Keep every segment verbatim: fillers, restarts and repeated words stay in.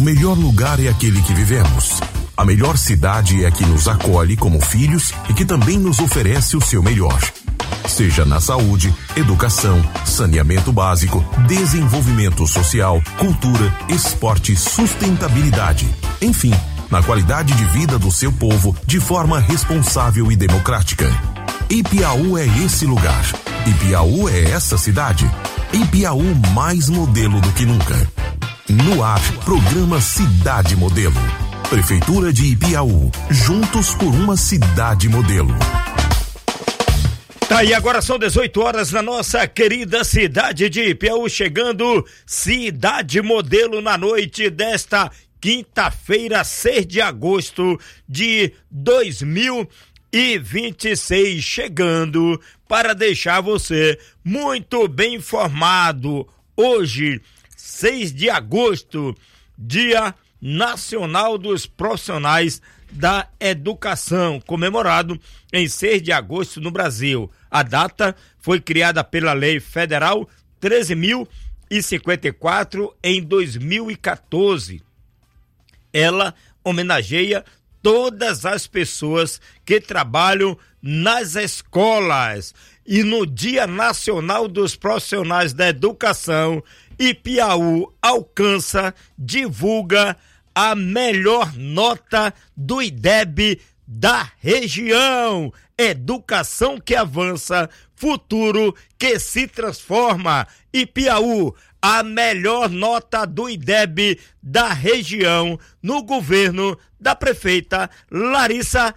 melhor lugar é aquele que vivemos. A melhor cidade é a que nos acolhe como filhos e que também nos oferece o seu melhor. Seja na saúde, educação, saneamento básico, desenvolvimento social, cultura, esporte, sustentabilidade. Enfim, na qualidade de vida do seu povo de forma responsável e democrática. Ipiaú é esse lugar. Ipiaú é essa cidade. Ipiaú mais modelo do que nunca. No ar, programa Cidade Modelo. Prefeitura de Ipiaú, juntos por uma cidade modelo. Tá, e agora são dezoito horas na nossa querida cidade de Ipiaú, chegando Cidade Modelo na noite desta quinta-feira, seis de agosto de dois mil e vinte e seis, chegando para deixar você muito bem informado. Hoje, seis de agosto, Dia Nacional dos Profissionais da Educação, comemorado em seis de agosto no Brasil. A data foi criada pela Lei Federal treze mil e cinquenta e quatro em dois mil e quatorze. Ela homenageia todas as pessoas que trabalham nas escolas. E no Dia Nacional dos Profissionais da Educação, Ipiaú alcança, divulga a melhor nota do I D E B da região. Educação que avança, futuro que se transforma. Ipiaú, a melhor nota do I D E B da região no governo da prefeita Larissa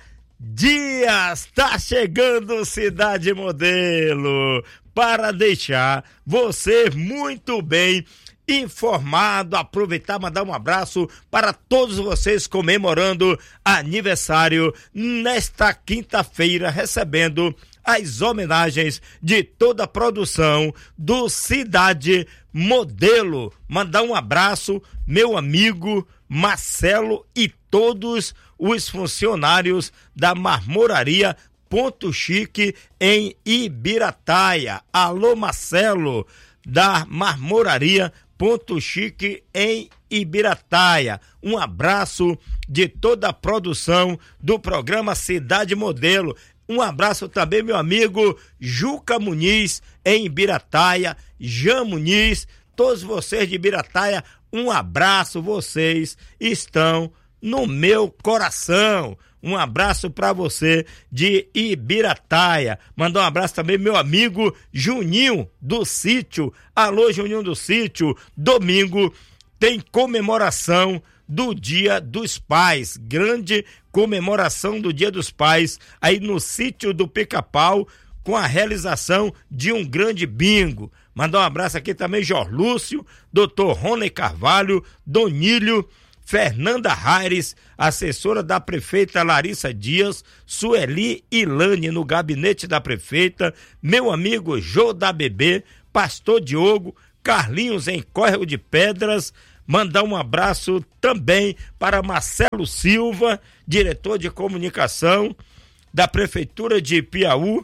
Dias. Tá chegando Cidade Modelo para deixar você muito bem informado. Aproveitar, mandar um abraço para todos vocês comemorando aniversário nesta quinta-feira, recebendo as homenagens de toda a produção do Cidade Modelo. Mandar um abraço, meu amigo Marcelo e todos os funcionários da Marmoraria Ponto Chique em Ibirataia. Alô, Marcelo, da Marmoraria Ponto Chique em Ibirataia. Um abraço de toda a produção do programa Cidade Modelo. Um abraço também, meu amigo Juca Muniz em Ibirataia, Jean Muniz, todos vocês de Ibirataia, um abraço, vocês estão no meu coração. Um abraço para você de Ibirataia. Mandar um abraço também meu amigo Juninho do Sítio. Alô, Juninho do Sítio. Domingo tem comemoração do Dia dos Pais. Grande comemoração do Dia dos Pais aí no Sítio do Pica-Pau, com a realização de um grande bingo. Mandar um abraço aqui também Jorge Lúcio, doutor Rony Carvalho, Donílio, Fernanda Raires, assessora da prefeita Larissa Dias, Sueli Ilane no gabinete da prefeita, meu amigo Jô da Bebê, pastor Diogo, Carlinhos em Córrego de Pedras. Mandar um abraço também para Marcelo Silva, diretor de comunicação da prefeitura de Ipiaú,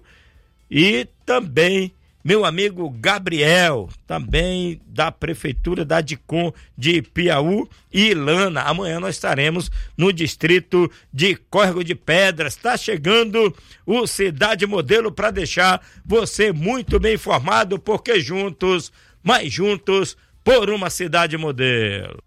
e também meu amigo Gabriel, também da prefeitura da Dicom de Ipiaú, e Ilana. Amanhã nós estaremos no distrito de Córrego de Pedras. Está chegando o Cidade Modelo para deixar você muito bem informado, porque juntos, mais juntos, por uma cidade modelo.